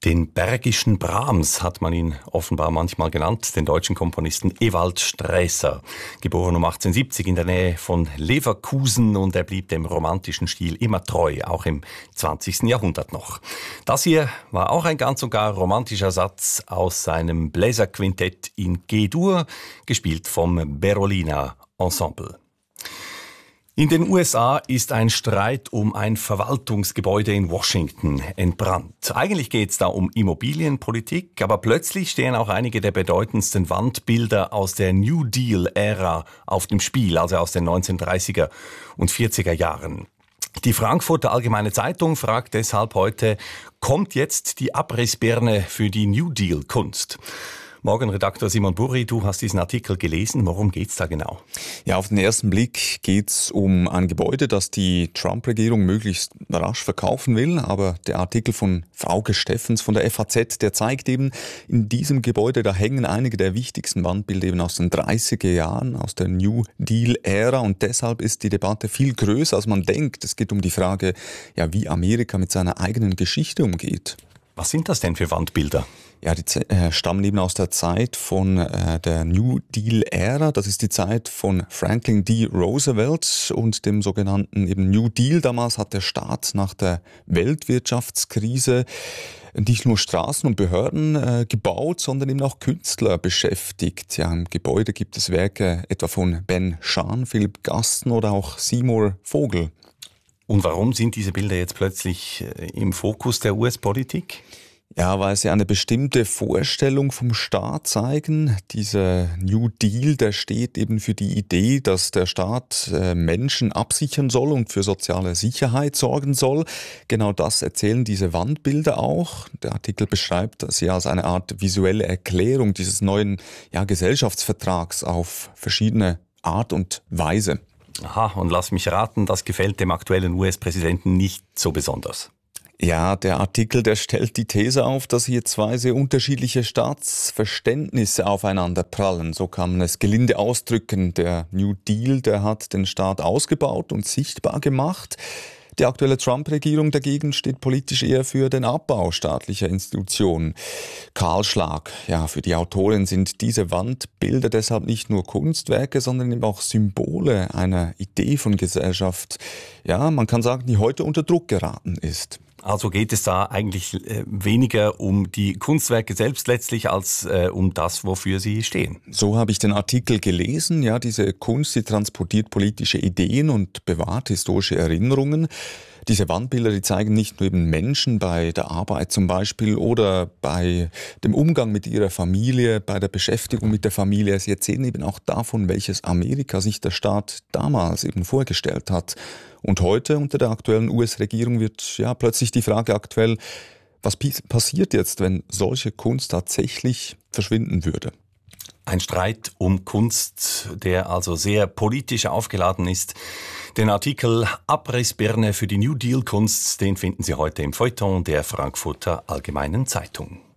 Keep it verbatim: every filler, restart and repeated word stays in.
Den Bergischen Brahms hat man ihn offenbar manchmal genannt, den deutschen Komponisten Ewald Strässer. Geboren um achtzehnhundertsiebzig in der Nähe von Leverkusen, und er blieb dem romantischen Stil immer treu, auch im zwanzigsten Jahrhundert noch. Das hier war auch ein ganz und gar romantischer Satz aus seinem Bläserquintett in G-Dur, gespielt vom Berolina Ensemble. In den U S A ist ein Streit um ein Verwaltungsgebäude in Washington entbrannt. Eigentlich geht es da um Immobilienpolitik, aber plötzlich stehen auch einige der bedeutendsten Wandbilder aus der New Deal-Ära auf dem Spiel, also aus den neunzehnhundertdreißiger und vierziger Jahren. Die Frankfurter Allgemeine Zeitung fragt deshalb heute: Kommt jetzt die Abrissbirne für die New Deal-Kunst? Morgenredakteur Simon Burri, du hast diesen Artikel gelesen. Worum geht's da genau? Ja, auf den ersten Blick geht's um ein Gebäude, das die Trump-Regierung möglichst rasch verkaufen will. Aber der Artikel von Frauke Steffens von der F A Z, der zeigt eben, in diesem Gebäude, da hängen einige der wichtigsten Wandbilder eben aus den dreißiger Jahren, aus der New Deal-Ära. Und deshalb ist die Debatte viel größer, als man denkt. Es geht um die Frage, ja, wie Amerika mit seiner eigenen Geschichte umgeht. Was sind das denn für Wandbilder? Ja, die äh, stammen eben aus der Zeit von äh, der New Deal-Ära. Das ist die Zeit von Franklin D. Roosevelt und dem sogenannten eben New Deal. Damals hat der Staat nach der Weltwirtschaftskrise nicht nur Straßen und Behörden äh, gebaut, sondern eben auch Künstler beschäftigt. Ja, im Gebäude gibt es Werke etwa von Ben Shahn, Philipp Gaston oder auch Seymour Vogel. Und warum sind diese Bilder jetzt plötzlich im Fokus der U S-Politik? Ja, weil sie eine bestimmte Vorstellung vom Staat zeigen. Dieser New Deal, der steht eben für die Idee, dass der Staat äh, Menschen absichern soll und für soziale Sicherheit sorgen soll. Genau das erzählen diese Wandbilder auch. Der Artikel beschreibt sie als eine Art visuelle Erklärung dieses neuen ja, Gesellschaftsvertrags auf verschiedene Art und Weise. Aha, und lass mich raten, das gefällt dem aktuellen U S-Präsidenten nicht so besonders. Ja, der Artikel, der stellt die These auf, dass hier zwei sehr unterschiedliche Staatsverständnisse aufeinander prallen. So kann man es gelinde ausdrücken. Der New Deal, der hat den Staat ausgebaut und sichtbar gemacht. Die aktuelle Trump-Regierung dagegen steht politisch eher für den Abbau staatlicher Institutionen. Kahlschlag. Ja, für die Autorin sind diese Wandbilder deshalb nicht nur Kunstwerke, sondern eben auch Symbole einer Idee von Gesellschaft. Ja, man kann sagen, die heute unter Druck geraten ist. Also geht es da eigentlich äh, weniger um die Kunstwerke selbst letztlich als äh, um das, wofür sie stehen. So habe ich den Artikel gelesen. Ja, diese Kunst, die transportiert politische Ideen und bewahrt historische Erinnerungen. Diese Wandbilder, die zeigen nicht nur eben Menschen bei der Arbeit zum Beispiel oder bei dem Umgang mit ihrer Familie, bei der Beschäftigung mit der Familie. Sie erzählen eben auch davon, welches Amerika sich der Staat damals eben vorgestellt hat. Und heute unter der aktuellen U S-Regierung wird ja plötzlich die Frage aktuell, was passiert jetzt, wenn solche Kunst tatsächlich verschwinden würde? Ein Streit um Kunst, der also sehr politisch aufgeladen ist. Den Artikel Abrissbirne für die New Deal Kunst, den finden Sie heute im Feuilleton der Frankfurter Allgemeinen Zeitung.